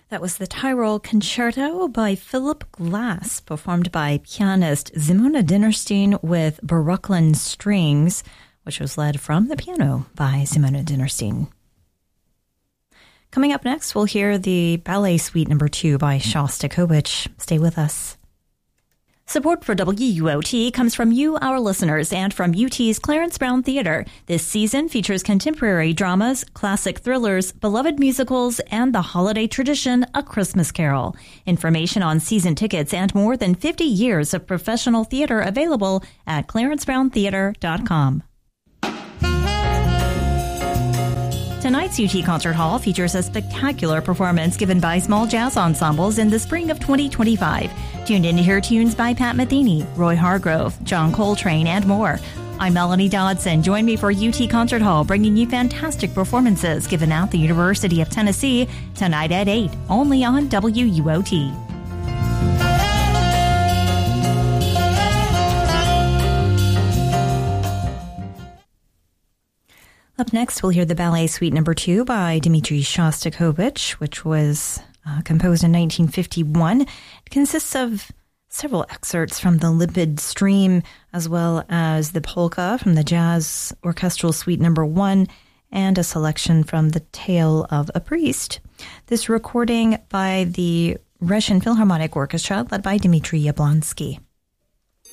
That was the Tyrol Concerto by Philip Glass, performed by pianist Simone Dinnerstein with Brooklyn Strings, which was led from the piano by Simone Dinnerstein. Coming up next, we'll hear the Ballet Suite No. 2 by Shostakovich. Stay with us. Support for WUOT comes from you, our listeners, and from UT's Clarence Brown Theater. This season features contemporary dramas, classic thrillers, beloved musicals, and the holiday tradition, A Christmas Carol. Information on season tickets and more than 50 years of professional theater available at clarencebrowntheater.com. Tonight's UT Concert Hall features a spectacular performance given by small jazz ensembles in the spring of 2025. Tune in to hear tunes by Pat Metheny, Roy Hargrove, John Coltrane, and more. I'm Melanie Dodson. Join me for UT Concert Hall, bringing you fantastic performances given at the University of Tennessee tonight at 8, only on WUOT. Up next, we'll hear the Ballet Suite No. 2 by Dmitri Shostakovich, which was composed in 1951. It consists of several excerpts from the Limpid Stream, as well as the polka from the Jazz Orchestral Suite No. 1, and a selection from The Tale of a Priest. This recording by the Russian Philharmonic Orchestra, led by Dmitri Yablonsky.